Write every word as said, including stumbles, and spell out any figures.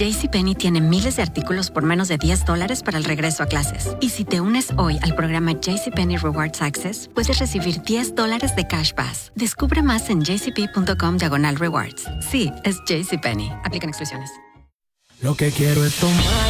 JCPenney tiene miles de artículos por menos de diez dólares para el regreso a clases. Y si te unes hoy al programa JCPenney Rewards Access, puedes recibir diez dólares de Cash Pass. Descubre más en jcp.com diagonal rewards. Sí, es JCPenney. Aplican exclusiones. Lo que quiero es tomar